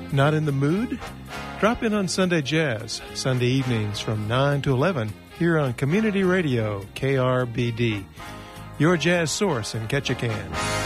Not in the mood? Drop in on Sunday Jazz, Sunday evenings from 9 to 11 here on Community Radio, KRBD. Your jazz source in Ketchikan.